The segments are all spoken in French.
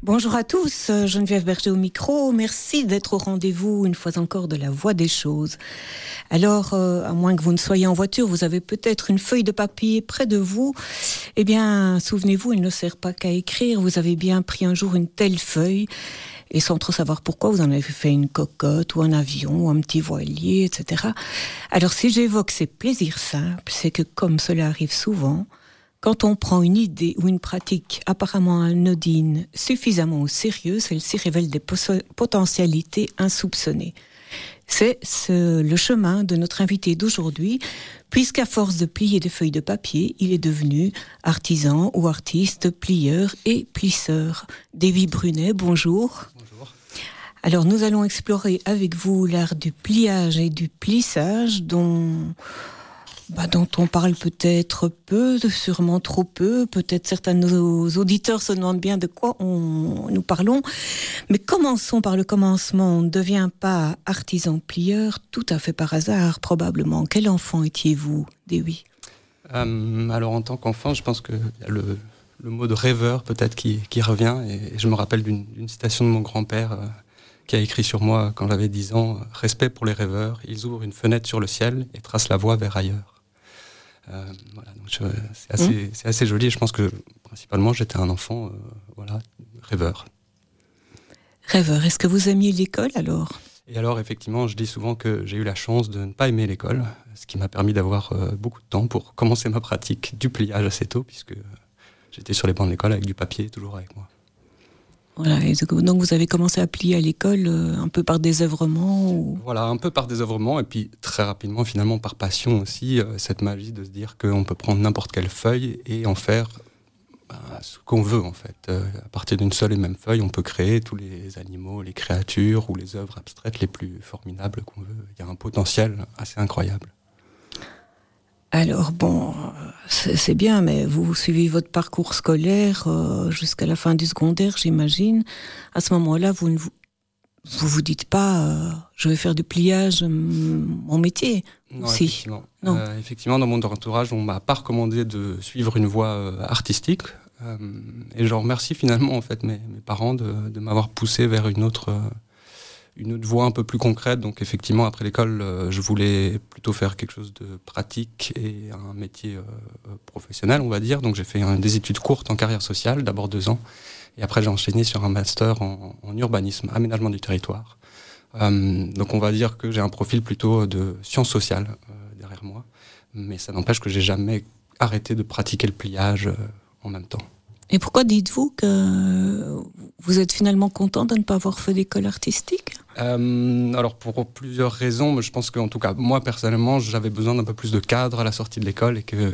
Bonjour à tous, Geneviève Berger au micro. Merci d'être au rendez-vous une fois encore de la voix des choses. Alors, à moins que vous ne soyez en voiture, vous avez peut-être une feuille de papier près de vous. Eh bien, souvenez-vous, il ne sert pas qu'à écrire. Vous avez bien pris un jour une telle feuille et sans trop savoir pourquoi, vous en avez fait une cocotte ou un avion ou un petit voilier, etc. Alors, si j'évoque ces plaisirs simples, c'est que comme cela arrive souvent, quand on prend une idée ou une pratique apparemment anodine suffisamment au sérieux, celle-ci révèle des potentialités insoupçonnées. C'est le chemin de notre invité d'aujourd'hui, puisqu'à force de plier des feuilles de papier, il est devenu artisan ou artiste, plieur et plisseur. David Brunet, bonjour. Bonjour. Alors nous allons explorer avec vous l'art du pliage et du plissage dont on parle peut-être peu, sûrement trop peu. Peut-être certains de nos auditeurs se demandent bien de quoi nous parlons. Mais commençons par le commencement. On ne devient pas artisan plieur tout à fait par hasard, probablement. Quel enfant étiez-vous, Dewi ? Alors en tant qu'enfant, je pense qu'il y a le mot de rêveur peut-être qui revient. Et je me rappelle d'une citation de mon grand-père qui a écrit sur moi quand j'avais 10 ans. « Respect pour les rêveurs, ils ouvrent une fenêtre sur le ciel et tracent la voie vers ailleurs ». Voilà, donc c'est assez joli. Je pense que principalement j'étais un enfant rêveur. Rêveur, est-ce que vous aimiez l'école alors ? Et alors effectivement, je dis souvent que j'ai eu la chance de ne pas aimer l'école, ce qui m'a permis d'avoir beaucoup de temps pour commencer ma pratique du pliage assez tôt, puisque j'étais sur les bancs de l'école avec du papier toujours avec moi. Voilà, et donc vous avez commencé à plier à l'école un peu par désœuvrement ou... Voilà, un peu par désœuvrement et puis très rapidement finalement par passion aussi, cette magie de se dire qu'on peut prendre n'importe quelle feuille et en faire ce qu'on veut en fait. À partir d'une seule et même feuille, on peut créer tous les animaux, les créatures ou les œuvres abstraites les plus formidables qu'on veut. Il y a un potentiel assez incroyable. Alors c'est bien, mais vous suivez votre parcours scolaire jusqu'à la fin du secondaire, j'imagine. À ce moment-là, vous ne vous dites pas je vais faire du pliage mon métier. Non, si. Effectivement. Non. Effectivement, dans mon entourage, on m'a pas recommandé de suivre une voie artistique. Et je remercie finalement en fait mes parents de m'avoir poussé vers une autre voie un peu plus concrète. Donc effectivement, après l'école, je voulais plutôt faire quelque chose de pratique et un métier professionnel, on va dire. Donc j'ai fait des études courtes en carrière sociale, d'abord 2 ans. Et après, j'ai enchaîné sur un master en urbanisme, aménagement du territoire. Donc on va dire que j'ai un profil plutôt de sciences sociales derrière moi. Mais ça n'empêche que j'ai jamais arrêté de pratiquer le pliage en même temps. Et pourquoi dites-vous que vous êtes finalement content de ne pas avoir fait d'école artistique ? Alors pour plusieurs raisons, mais je pense qu'en tout cas moi personnellement j'avais besoin d'un peu plus de cadre à la sortie de l'école et que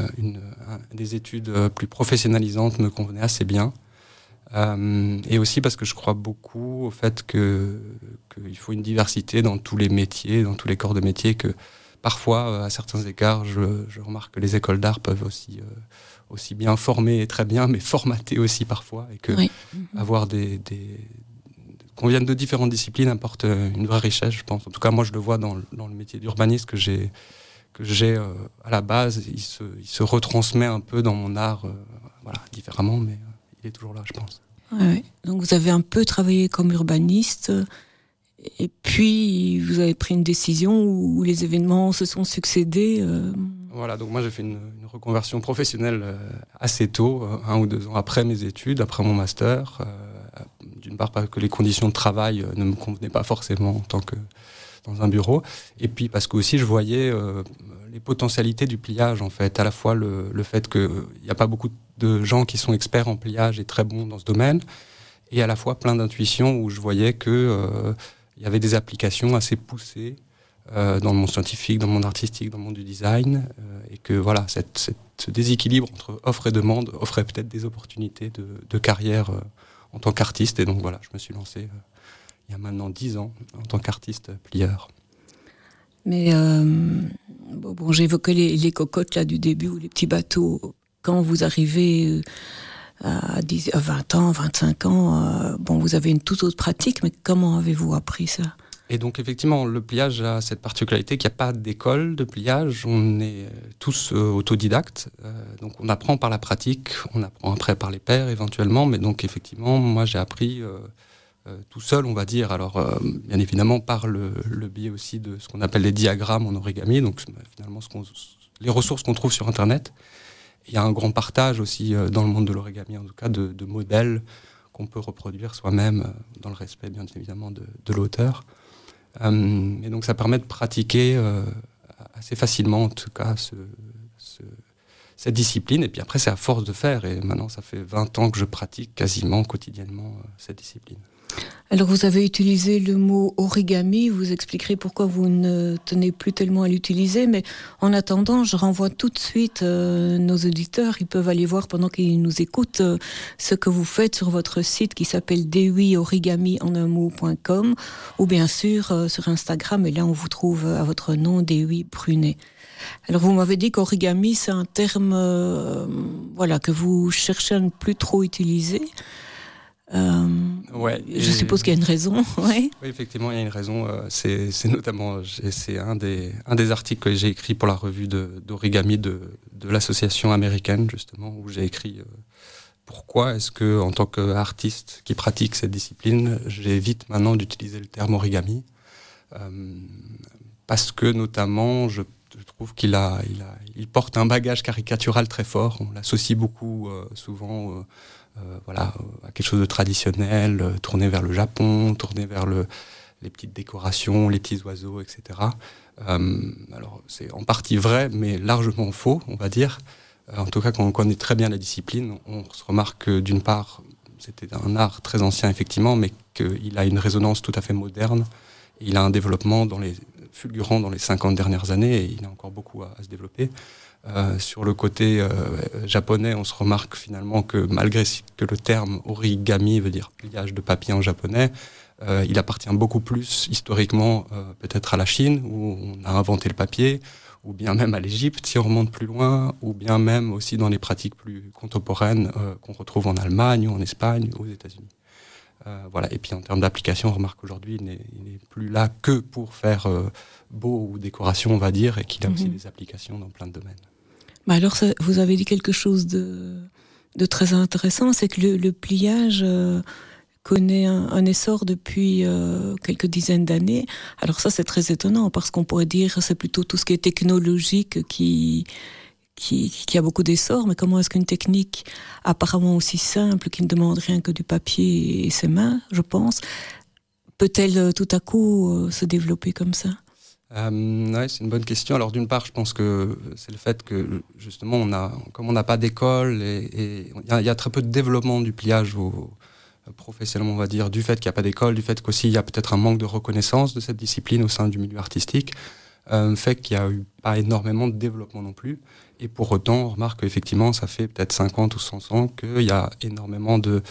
des études plus professionnalisantes me convenaient assez bien. Et aussi parce que je crois beaucoup au fait qu'il faut une diversité dans tous les métiers, dans tous les corps de métier, que parfois à certains égards je remarque que les écoles d'art peuvent aussi bien former et très bien, mais formater aussi parfois, et que avoir qu'on vienne de différentes disciplines apporte une vraie richesse, je pense. En tout cas, moi, je le vois dans le métier d'urbaniste que j'ai à la base. Il se retransmet un peu dans mon art, différemment, mais il est toujours là, je pense. Ouais. Donc, vous avez un peu travaillé comme urbaniste, et puis vous avez pris une décision où les événements se sont succédés. Voilà, donc moi j'ai fait une reconversion professionnelle assez tôt, 1 ou 2 ans après mes études, après mon master. D'une part parce que les conditions de travail ne me convenaient pas forcément en tant que dans un bureau, et puis parce que aussi je voyais les potentialités du pliage en fait, à la fois le fait qu'il n'y a pas beaucoup de gens qui sont experts en pliage et très bons dans ce domaine, et à la fois plein d'intuitions où je voyais que il y avait des applications assez poussées dans le monde scientifique, dans le monde artistique, dans le monde du design, et que voilà, ce déséquilibre entre offre et demande offrait peut-être des opportunités de carrière en tant qu'artiste. Et donc voilà, je me suis lancé il y a maintenant 10 ans en tant qu'artiste plieur. Mais j'évoquais les cocottes là du début, ou les petits bateaux. Quand vous arrivez à 20 ans, 25 ans, vous avez une toute autre pratique, mais comment avez-vous appris ça ? Et donc effectivement, le pliage a cette particularité qu'il n'y a pas d'école de pliage, on est tous autodidactes, donc on apprend par la pratique, on apprend après par les pairs éventuellement, mais donc effectivement, moi j'ai appris tout seul, on va dire, alors bien évidemment par le biais aussi de ce qu'on appelle les diagrammes en origami, donc finalement les ressources qu'on trouve sur Internet. Il y a un grand partage aussi dans le monde de l'origami, en tout cas, de modèles qu'on peut reproduire soi-même dans le respect, bien évidemment, de l'auteur. Et donc ça permet de pratiquer assez facilement, en tout cas, cette discipline. Et puis après, c'est à force de faire. Et maintenant, ça fait 20 ans que je pratique quasiment quotidiennement cette discipline. Alors vous avez utilisé le mot origami, vous expliquerez pourquoi vous ne tenez plus tellement à l'utiliser, mais en attendant, je renvoie tout de suite nos auditeurs, ils peuvent aller voir pendant qu'ils nous écoutent ce que vous faites sur votre site qui s'appelle dewiorigami.com ou bien sûr sur Instagram, et là on vous trouve à votre nom, Dewi Brunet. Alors vous m'avez dit qu'origami c'est un terme que vous cherchez à ne plus trop utiliser. Je suppose qu'il y a une raison. Ouais. Oui, effectivement, il y a une raison. C'est notamment c'est un des articles que j'ai écrit pour la revue d'origami de l'association américaine, justement, où j'ai écrit pourquoi est-ce que, en tant qu'artiste qui pratique cette discipline, j'évite maintenant d'utiliser le terme origami, parce que notamment je trouve qu'il porte un bagage caricatural très fort. On l'associe beaucoup souvent à quelque chose de traditionnel, tourné vers le Japon, tourné vers les petites décorations, les petits oiseaux, etc. Alors c'est en partie vrai, mais largement faux, on va dire. En tout cas, quand on connaît très bien la discipline, on se remarque que d'une part, c'était un art très ancien effectivement, mais qu'il a une résonance tout à fait moderne. Et il a un développement fulgurant dans les 50 dernières années, et il a encore beaucoup à se développer. Sur le côté japonais, on se remarque finalement que malgré que le terme origami veut dire pliage de papier en japonais, il appartient beaucoup plus historiquement peut-être à la Chine, où on a inventé le papier, ou bien même à l'Égypte si on remonte plus loin, ou bien même aussi dans les pratiques plus contemporaines qu'on retrouve en Allemagne ou en Espagne ou aux États-Unis. Et puis en termes d'application, on remarque qu'aujourd'hui il n'est plus là que pour faire beau ou décoration, on va dire, et qu'il a aussi des applications dans plein de domaines. Alors, vous avez dit quelque chose de très intéressant, c'est que le pliage connaît un essor depuis quelques dizaines d'années. Alors ça, c'est très étonnant, parce qu'on pourrait dire que c'est plutôt tout ce qui est technologique qui a beaucoup d'essor, mais comment est-ce qu'une technique apparemment aussi simple, qui ne demande rien que du papier et ses mains, je pense, peut-elle tout à coup se développer comme ça ? C'est une bonne question. Alors d'une part, je pense que c'est le fait que justement, comme on n'a pas d'école et il y a très peu de développement du pliage professionnellement, on va dire, du fait qu'il n'y a pas d'école, du fait qu'aussi il y a peut-être un manque de reconnaissance de cette discipline au sein du milieu artistique, fait qu'il n'y a eu pas énormément de développement non plus. Et pour autant, on remarque qu'effectivement, ça fait peut-être 50 ou 100 ans qu'il y a énormément de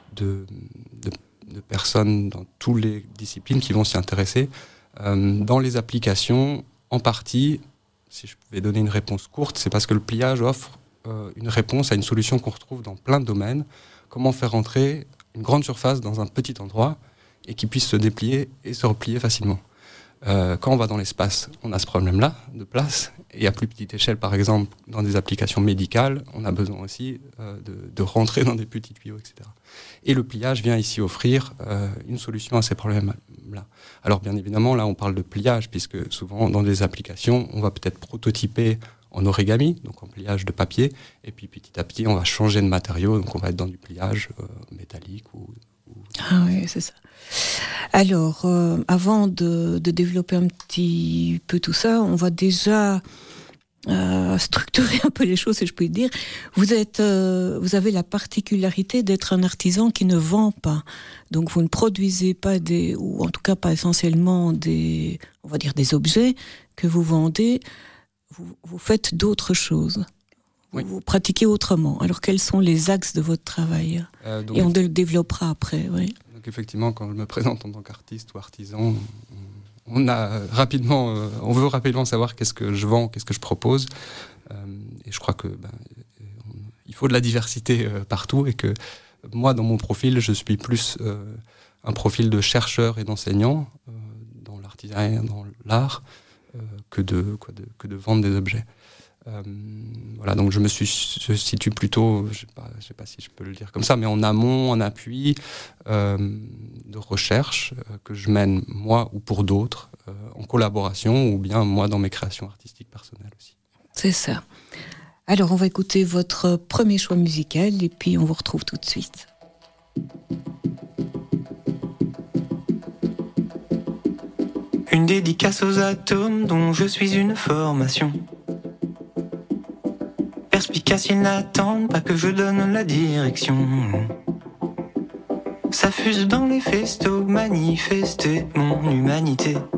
personnes dans toutes les disciplines qui vont s'y intéresser. Dans les applications, en partie, si je pouvais donner une réponse courte, c'est parce que le pliage offre une réponse à une solution qu'on retrouve dans plein de domaines. Comment faire rentrer une grande surface dans un petit endroit et qui puisse se déplier et se replier facilement. Quand on va dans l'espace, on a ce problème-là de place. Et à plus petite échelle, par exemple, dans des applications médicales, on a besoin aussi de rentrer dans des petits tuyaux, etc. Et le pliage vient ici offrir une solution à ces problèmes-là. Alors bien évidemment, là on parle de pliage, puisque souvent dans des applications, on va peut-être prototyper en origami, donc en pliage de papier, et puis petit à petit on va changer de matériau, donc on va être dans du pliage métallique ou... Ah oui, c'est ça. Alors, avant de développer un petit peu tout ça, on va déjà structurer un peu les choses, si je puis dire. Vous avez la particularité d'être un artisan qui ne vend pas. Donc, vous ne produisez pas ou en tout cas pas essentiellement on va dire des objets que vous vendez. Vous faites d'autres choses. Oui. Vous pratiquez autrement. Alors, quels sont les axes de votre travail ? Et on le développera après, oui. Donc, effectivement, quand je me présente en tant qu'artiste ou artisan, on veut rapidement savoir qu'est-ce que je vends, qu'est-ce que je propose. Et je crois que il faut de la diversité partout, et que moi, dans mon profil, je suis plus un profil de chercheur et d'enseignant, dans design, dans l'art, que de vendre des objets. Voilà, donc je situe plutôt, je sais pas si je peux le dire comme ça, mais en amont, en appui de recherche que je mène moi ou pour d'autres, en collaboration, ou bien moi dans mes créations artistiques personnelles aussi. C'est ça. Alors on va écouter votre premier choix musical et puis on vous retrouve tout de suite. Une dédicace aux atomes dont je suis une formation. Perspicace, ils n'attendent pas que je donne la direction. Ça fuse dans les festos, manifester mon humanité.